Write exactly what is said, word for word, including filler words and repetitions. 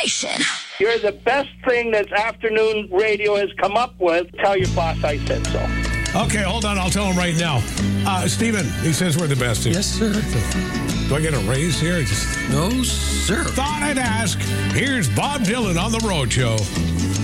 station. You're the best thing that afternoon radio has come up with. Tell your boss I said so. Okay, hold on. I'll tell him right now. Uh, Steven, he says we're the best here. Yes, sir. Do I get a raise here? Just No, sir. thought I'd ask. Here's Bob Dylan on the Road Show.